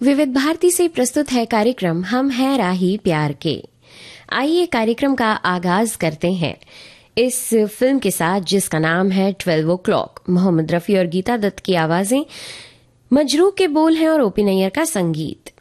विविध भारती से प्रस्तुत है कार्यक्रम हम हैं राही प्यार के। आइए कार्यक्रम का आगाज करते हैं इस फिल्म के साथ जिसका नाम है 12 o'clock। मोहम्मद रफी और गीता दत्त की आवाजें, मजरू के बोल हैं और ओपी नैयर का संगीत।